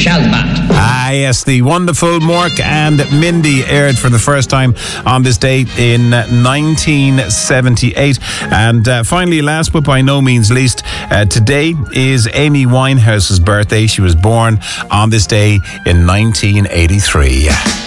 Shazbot. Ah, yes, the wonderful Mork and Mindy aired for the first time on this date in 1978. And finally, last but by no means least, today is Amy Winehouse's birthday. She was born on this day in 1983.